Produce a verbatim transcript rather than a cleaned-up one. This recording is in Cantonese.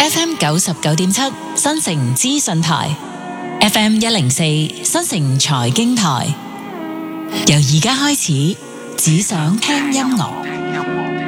F M 九十九點七新城資訊台， F M 一零四新城財經台。由而家開始，只想聽音樂。